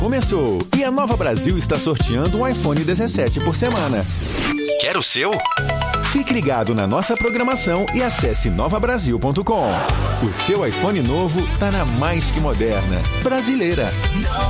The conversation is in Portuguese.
Começou! E a Nova Brasil está sorteando um iPhone 17 por semana. Quer o seu? Fique ligado na nossa programação e acesse novabrasil.com. O seu iPhone novo tá na mais que moderna brasileira.